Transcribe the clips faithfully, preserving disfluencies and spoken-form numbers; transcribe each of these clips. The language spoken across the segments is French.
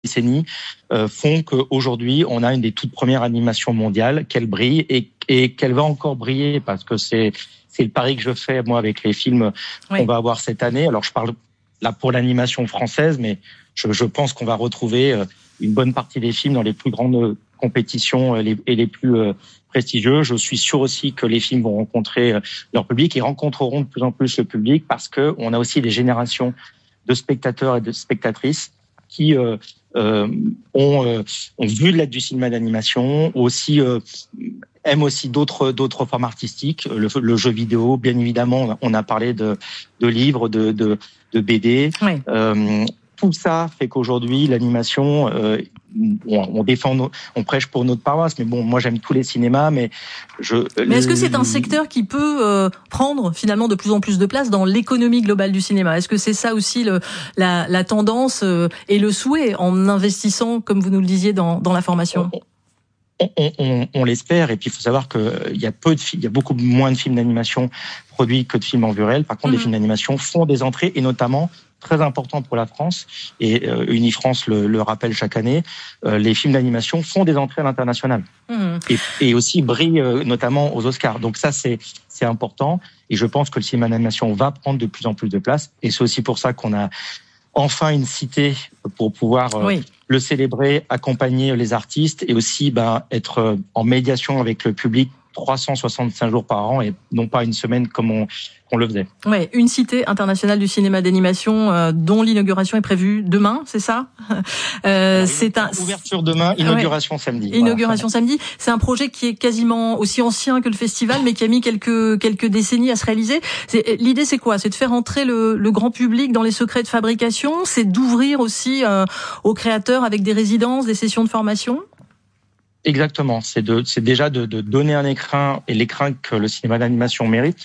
décennies euh, font qu'aujourd'hui, on a une des toutes premières animations mondiales, qu'elle brille et, et qu'elle va encore briller parce que c'est, c'est le pari que je fais, moi, avec les films oui. qu'on va avoir cette année. Alors, je parle là pour l'animation française, mais je, je pense qu'on va retrouver une bonne partie des films dans les plus grandes compétitions et les, et les plus euh, prestigieux. Je suis sûr aussi que les films vont rencontrer leur public et rencontreront de plus en plus le public parce que on a aussi des générations de spectateurs et de spectatrices qui euh, euh, ont, euh, ont vu de l'aide du cinéma d'animation, aussi euh, aiment aussi d'autres d'autres formes artistiques, le, le jeu vidéo, bien évidemment. On a parlé de de livres, de de, de B D. Oui. Euh, tout ça fait qu'aujourd'hui l'animation, euh, on, on défend, nos, on prêche pour notre paroisse. Mais bon, moi j'aime tous les cinémas, mais je. Mais est-ce que c'est un secteur qui peut euh, prendre finalement de plus en plus de place dans l'économie globale du cinéma? Est-ce que c'est ça aussi le, la, la tendance euh, et le souhait en investissant, comme vous nous le disiez, dans, dans la formation? On, on, on, on l'espère. Et puis il faut savoir que il y a peu de films, il y a beaucoup moins de films d'animation produits que de films en vue réelle. Par contre, mmh. les films d'animation font des entrées et notamment très important pour la France, et euh, Unifrance le, le rappelle chaque année, euh, les films d'animation font des entrées à l'international mmh. et, et aussi brillent euh, notamment aux Oscars. Donc ça, c'est, c'est important, et je pense que le cinéma d'animation va prendre de plus en plus de place, et c'est aussi pour ça qu'on a enfin une cité pour pouvoir euh, oui. le célébrer, accompagner les artistes, et aussi ben, être euh, en médiation avec le public trois cent soixante-cinq jours par an et non pas une semaine comme on, on le faisait. Ouais, une cité internationale du cinéma d'animation euh, dont l'inauguration est prévue demain, c'est ça euh, Alors, C'est un ouverture demain, inauguration ouais. samedi. Inauguration voilà. samedi. C'est un projet qui est quasiment aussi ancien que le festival, mais qui a mis quelques quelques décennies à se réaliser. C'est, l'idée, c'est quoi? C'est de faire entrer le, le grand public dans les secrets de fabrication. C'est d'ouvrir aussi euh, aux créateurs avec des résidences, des sessions de formation. Exactement, c'est de, c'est déjà de, de donner un écrin et l'écrin que le cinéma d'animation mérite.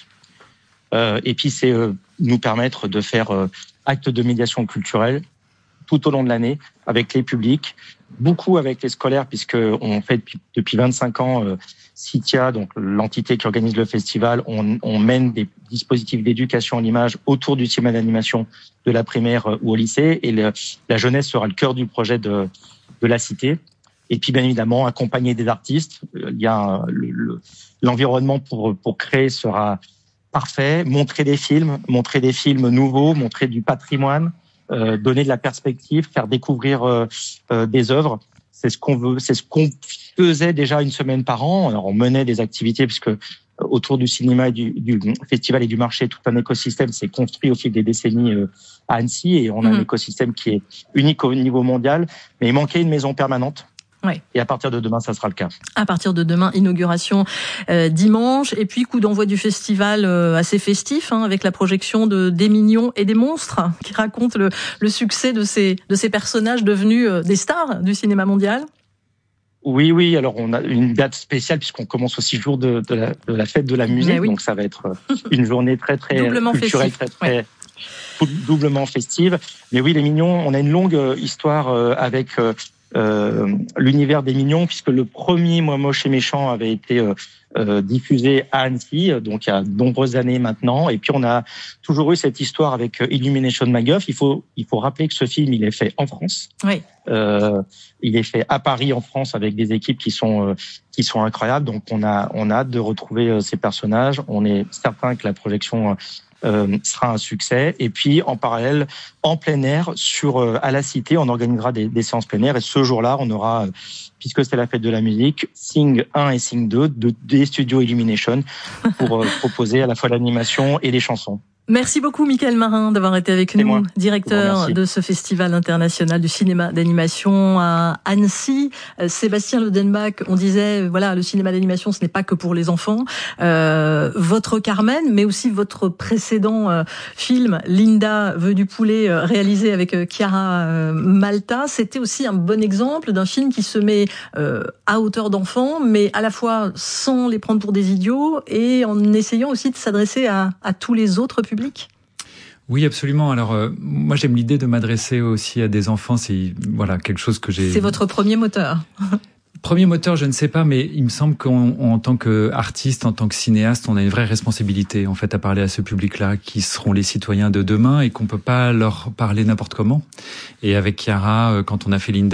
Euh, et puis c'est euh, nous permettre de faire euh, acte de médiation culturelle tout au long de l'année avec les publics, beaucoup avec les scolaires puisque on fait depuis, depuis vingt-cinq ans euh, CITIA, donc l'entité qui organise le festival, on, on mène des dispositifs d'éducation à l'image autour du cinéma d'animation de la primaire euh, ou au lycée, et le, la jeunesse sera le cœur du projet de, de la cité. Et puis, bien évidemment, accompagner des artistes. Il y a le, le, l'environnement pour pour créer sera parfait. Montrer des films, montrer des films nouveaux, montrer du patrimoine, euh, donner de la perspective, faire découvrir euh, euh, des œuvres. C'est ce qu'on veut, c'est ce qu'on faisait déjà une semaine par an. Alors, on menait des activités puisque autour du cinéma, et du, du festival et du marché, tout un écosystème s'est construit au fil des décennies euh, à Annecy, et on a mmh. un écosystème qui est unique au niveau mondial. Mais il manquait une maison permanente. Ouais. Et à partir de demain, ça sera le cas. À partir de demain, inauguration euh, dimanche, et puis coup d'envoi du festival euh, assez festif, hein, avec la projection de Des Mignons et des Monstres, qui raconte le, le succès de ces de ces personnages devenus euh, des stars du cinéma mondial. Oui, oui. Alors on a une date spéciale puisqu'on commence aussi jour de, de, la, de la fête de la musique, oui. donc ça va être une journée très très doublement culturelle, festif. très très ouais. doublement festive. Mais oui, les Mignons, on a une longue histoire euh, avec. Euh, Euh, l'univers des Mignons, puisque le premier Moi Moche et Méchant avait été euh, euh, diffusé à Annecy, donc il y a de nombreuses années maintenant. Et puis on a toujours eu cette histoire avec Illumination MacGuff. Il faut il faut rappeler que ce film il est fait en France. Oui. Euh, il est fait à Paris en France avec des équipes qui sont euh, qui sont incroyables. Donc on a on a hâte de retrouver euh, ces personnages. On est certain que la projection euh, Euh, sera un succès. Et puis en parallèle, en plein air, sur euh, à la Cité, on organisera des, des séances plein air. Et ce jour-là, on aura, euh, puisque c'est la fête de la musique, Sing un et Sing deux de, des studios Illumination pour euh, proposer à la fois l'animation et les chansons. Merci beaucoup, Mickaël Marin, d'avoir été avec c'est nous, moi. directeur de ce festival international du cinéma d'animation à Annecy. Euh, Sébastien Lodenbach, on disait, voilà, le cinéma d'animation, ce n'est pas que pour les enfants. Euh, votre Carmen, mais aussi votre précédent euh, film, Linda veut du poulet, euh, réalisé avec euh, Chiara euh, Malta, c'était aussi un bon exemple d'un film qui se met euh, à hauteur d'enfant, mais à la fois sans les prendre pour des idiots et en essayant aussi de s'adresser à, à tous les autres publics. Oui, absolument. Alors, euh, moi, j'aime l'idée de m'adresser aussi à des enfants. C'est voilà quelque chose que j'ai. C'est votre premier moteur. Premier moteur, je ne sais pas, mais il me semble qu'en tant qu'artiste, en tant que cinéaste, on a une vraie responsabilité en fait à parler à ce public-là, qui seront les citoyens de demain, et qu'on peut pas leur parler n'importe comment. Et avec Chiara, quand on a fait Linda.